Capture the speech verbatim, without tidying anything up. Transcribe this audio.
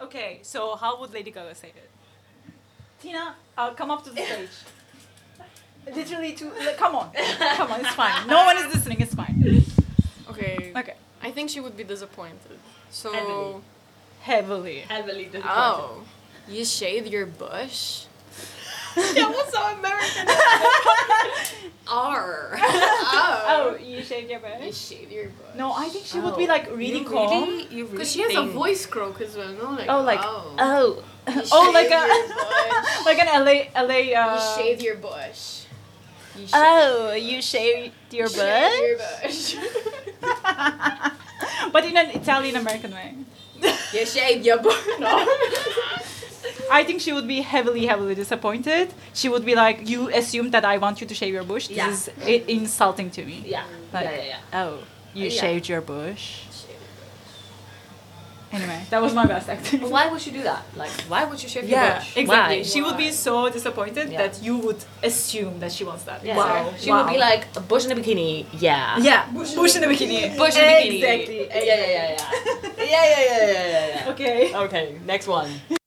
Okay, so how would Lady Gaga say it? Tina, uh, come up to the stage. Literally, to like, come on, come on, it's fine. No one is listening. It's fine. Okay. Okay. I think she would be disappointed. So. Heavily. Heavily. Heavily disappointed. Oh, you shave your bush? That was so American. R. Oh, Oh. you shaved your You bush? shave your bush. No, I think she would Oh, be like really you calm. Really, you really Because she has a think- voice croak as well, no? Like, Oh, like oh. oh, You oh, like shave a your bush. like an L A L A. Uh, You shave your bush. You shave Oh, you shaved your you bush? shave your bush. But in an Italian American way. You shave your bush. No. I think she would be heavily, heavily disappointed. She would be like, "You assumed that I want you to shave your bush. This Yeah. is I- insulting to me." Yeah. Like, yeah, yeah, yeah. oh, you Yeah. shaved your bush. Anyway, that was my best acting. But why would she do that? Like, why would you shave your Yeah, bush? exactly. Why? She would be so disappointed Yeah. that you would assume that she wants that. Yeah. Wow. She wow. would be like, a bush in a bikini, yeah. Yeah, bush, in the bikini. Bush in a bikini. Exactly. Yeah, yeah, yeah, yeah. yeah, yeah, yeah, yeah, yeah, yeah. Okay. Okay, next one.